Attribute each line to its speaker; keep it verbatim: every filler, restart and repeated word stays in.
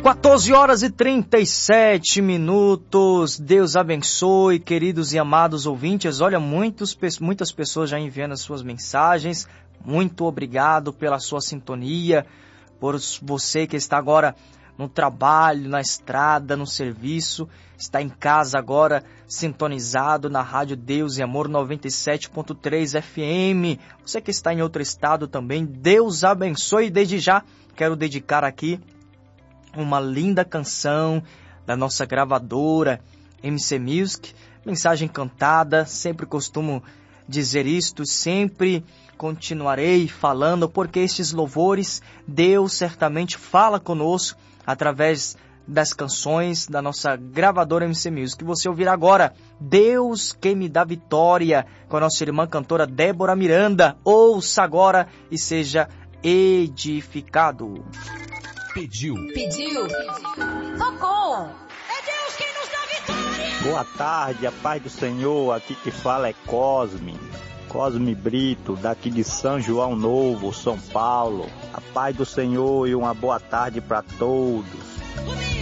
Speaker 1: quatorze horas e trinta e sete minutos. Deus abençoe, queridos e amados ouvintes. Olha, muitos, muitas pessoas já enviando as suas mensagens. Muito obrigado pela sua sintonia, por você que está agora no trabalho, na estrada, no serviço, está em casa agora sintonizado na Rádio Deus e Amor noventa e sete ponto três F M. Você que está em outro estado também, Deus abençoe. Desde já quero dedicar aqui uma linda canção da nossa gravadora M C Music, mensagem cantada. Sempre costumo dizer isto, sempre continuarei falando, porque estes louvores, Deus certamente fala conosco através das canções da nossa gravadora M C Music. Você ouvirá agora Deus que me dá vitória, com a nossa irmã cantora Débora Miranda. Ouça agora e seja edificado.
Speaker 2: Pediu.
Speaker 3: Pediu. Tocou. É Deus quem nos dá vitória.
Speaker 4: Boa tarde, a paz do Senhor. Aqui que fala é Cosme. Cosme Brito, daqui de São João Novo, São Paulo. A paz do Senhor e uma boa tarde para todos.